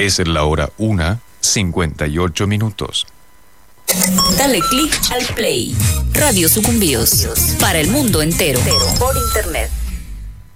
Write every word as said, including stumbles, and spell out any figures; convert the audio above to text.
Es la hora una, cincuenta y ocho minutos. Dale click al play. Radio Sucumbíos. Para el mundo entero. Por internet.